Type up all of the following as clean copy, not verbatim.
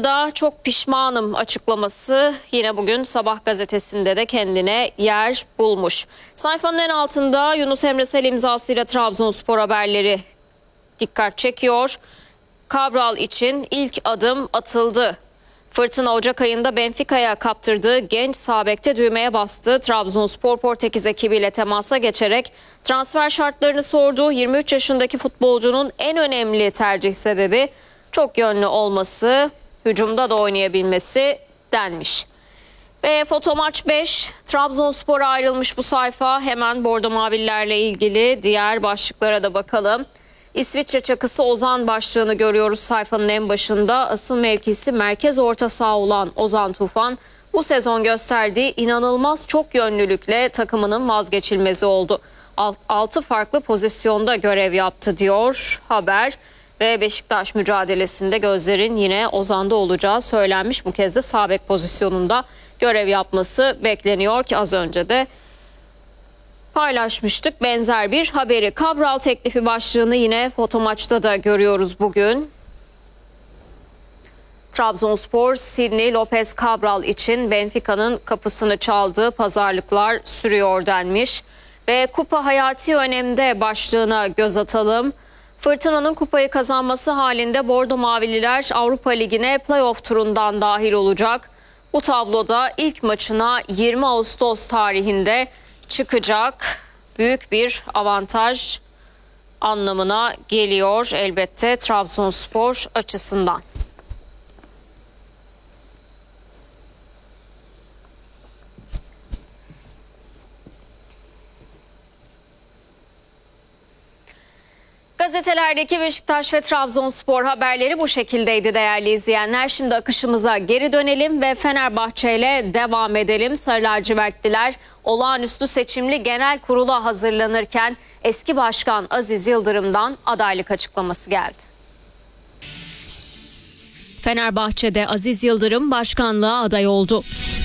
Adana'da çok pişmanım açıklaması yine bugün Sabah gazetesinde de kendine yer bulmuş. Sayfanın en altında Yunus Emre Sel imzasıyla Trabzonspor haberleri dikkat çekiyor. Cabral için ilk adım atıldı. Fırtına Ocak ayında Benfica'ya kaptırdığı genç sağ bekte düğmeye bastı. Trabzonspor Portekiz ekibiyle temasa geçerek transfer şartlarını sordu. 23 yaşındaki futbolcunun en önemli tercih sebebi çok yönlü olması, hücumda da oynayabilmesi denmiş. Ve Fotomaç 5, Trabzonspor'a ayrılmış bu sayfa. Hemen Bordo Mavililerle ilgili diğer başlıklara da bakalım. İsviçre çakısı Ozan başlığını görüyoruz sayfanın en başında. Asıl mevkisi merkez orta saha olan Ozan Tufan bu sezon gösterdiği inanılmaz çok yönlülükle takımının vazgeçilmezi oldu. 6 farklı pozisyonda görev yaptı diyor haber. Ve Beşiktaş mücadelesinde gözlerin yine Ozan'da olacağı söylenmiş. Bu kez de sağ bek pozisyonunda görev yapması bekleniyor ki az önce de paylaşmıştık benzer bir haberi. Cabral teklifi başlığını yine Fotomaç'ta da görüyoruz bugün. Trabzonspor, Sidney Lopez Cabral için Benfica'nın kapısını çaldığı pazarlıklar sürüyor denmiş. Ve kupa hayati önemde başlığına göz atalım. Fırtına'nın kupayı kazanması halinde Bordo Mavililer Avrupa Ligi'ne playoff turundan dahil olacak. Bu tabloda ilk maçına 20 Ağustos tarihinde çıkacak. Büyük bir avantaj anlamına geliyor elbette Trabzonspor açısından. Gazetelerdeki Beşiktaş ve Trabzonspor haberleri bu şekildeydi değerli izleyenler. Şimdi akışımıza geri dönelim ve Fenerbahçe ile devam edelim. Sarı lacivertliler olağanüstü seçimli genel kurula hazırlanırken eski başkan Aziz Yıldırım'dan adaylık açıklaması geldi. Fenerbahçe'de Aziz Yıldırım başkanlığa aday oldu.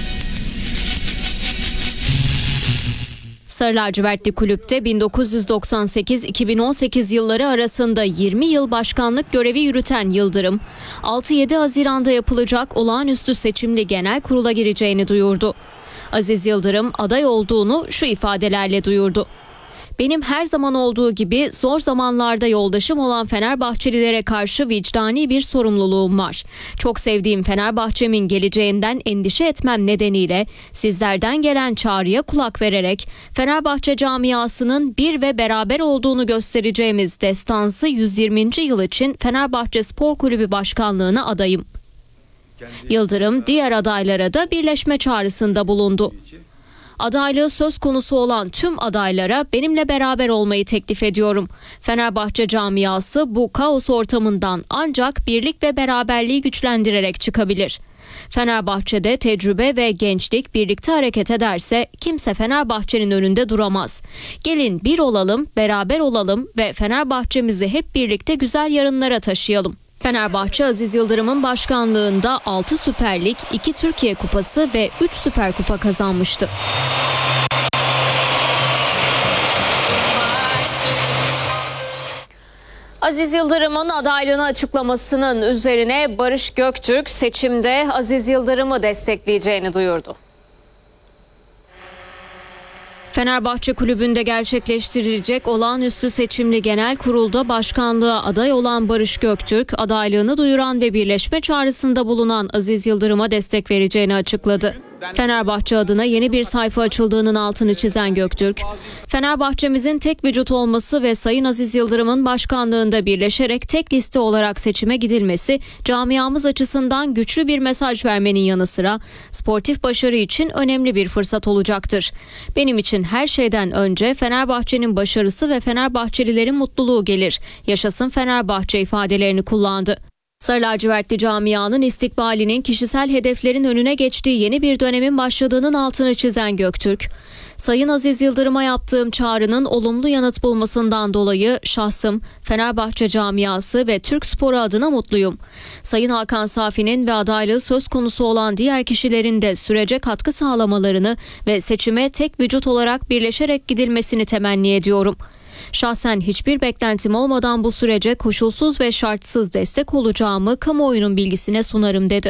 Sarı lacivertli kulüpte 1998-2018 yılları arasında 20 yıl başkanlık görevi yürüten Yıldırım, 6-7 Haziran'da yapılacak olağanüstü seçimli genel kurula gireceğini duyurdu. Aziz Yıldırım aday olduğunu şu ifadelerle duyurdu. Benim her zaman olduğu gibi zor zamanlarda yoldaşım olan Fenerbahçelilere karşı vicdani bir sorumluluğum var. Çok sevdiğim Fenerbahçe'min geleceğinden endişe etmem nedeniyle sizlerden gelen çağrıya kulak vererek Fenerbahçe camiasının bir ve beraber olduğunu göstereceğimiz destansı 120. yıl için Fenerbahçe Spor Kulübü Başkanlığı'na adayım. Yıldırım diğer adaylara da birleşme çağrısında bulundu. Adaylığı söz konusu olan tüm adaylara benimle beraber olmayı teklif ediyorum. Fenerbahçe camiası bu kaos ortamından ancak birlik ve beraberliği güçlendirerek çıkabilir. Fenerbahçe'de tecrübe ve gençlik birlikte hareket ederse kimse Fenerbahçe'nin önünde duramaz. Gelin bir olalım, beraber olalım ve Fenerbahçe'mizi hep birlikte güzel yarınlara taşıyalım. Fenerbahçe Aziz Yıldırım'ın başkanlığında 6 Süper Lig, 2 Türkiye Kupası ve 3 Süper Kupa kazanmıştı. Aziz Yıldırım'ın adaylığını açıklamasının üzerine Barış Göktürk seçimde Aziz Yıldırım'ı destekleyeceğini duyurdu. Fenerbahçe Kulübü'nde gerçekleştirilecek olağanüstü seçimli genel kurulda başkanlığa aday olan Barış Göktürk, adaylığını duyuran ve birleşme çağrısında bulunan Aziz Yıldırım'a destek vereceğini açıkladı. Fenerbahçe adına yeni bir sayfa açıldığının altını çizen Göktürk, Fenerbahçe'mizin tek vücut olması ve Sayın Aziz Yıldırım'ın başkanlığında birleşerek tek liste olarak seçime gidilmesi camiamız açısından güçlü bir mesaj vermenin yanı sıra sportif başarı için önemli bir fırsat olacaktır. Benim için her şeyden önce Fenerbahçe'nin başarısı ve Fenerbahçelilerin mutluluğu gelir. Yaşasın Fenerbahçe ifadelerini kullandı. Sarı lacivertli camianın istikbalinin kişisel hedeflerin önüne geçtiği yeni bir dönemin başladığının altını çizen Göktürk, Sayın Aziz Yıldırım'a yaptığım çağrının olumlu yanıt bulmasından dolayı şahsım, Fenerbahçe camiası ve Türk sporu adına mutluyum. Sayın Hakan Safi'nin ve adaylığı söz konusu olan diğer kişilerin de sürece katkı sağlamalarını ve seçime tek vücut olarak birleşerek gidilmesini temenni ediyorum. Şahsen hiçbir beklentim olmadan bu sürece koşulsuz ve şartsız destek olacağımı kamuoyunun bilgisine sunarım dedi.